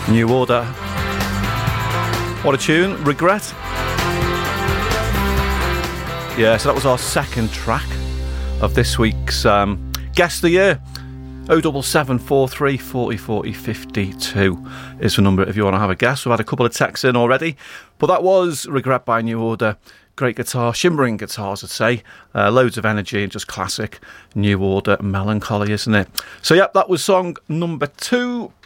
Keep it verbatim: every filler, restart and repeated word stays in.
New Order. What a tune. Regret. Yeah, so that was our second track of this week's um, Guest of the Year. oh seven seven four three four zero four zero five two is the number if you want to have a guess. We've had a couple of texts in already, but that was Regret by New Order. Great guitar, shimmering guitars, I'd say. Uh, loads of energy and just classic New Order melancholy, isn't it? So, yeah, that was song number two.